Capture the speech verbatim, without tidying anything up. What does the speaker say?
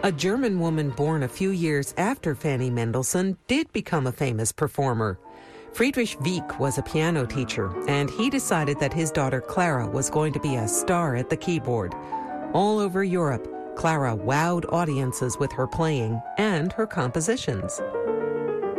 A German woman born a few years after Fanny Mendelssohn did become a famous performer. Friedrich Wieck was a piano teacher, and he decided that his daughter Clara was going to be a star at the keyboard. All over Europe, Clara wowed audiences with her playing and her compositions.